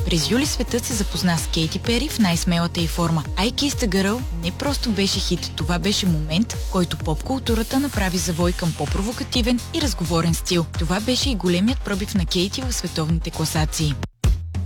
През юли светът се запозна с Кейти Пери в най-смелата й форма. I Kissed a Girl не просто беше хит, това беше момент, който поп-културата направи завой към по-провокативен и разговорен стил. Това беше и големият пробив на Кейти в световните класации.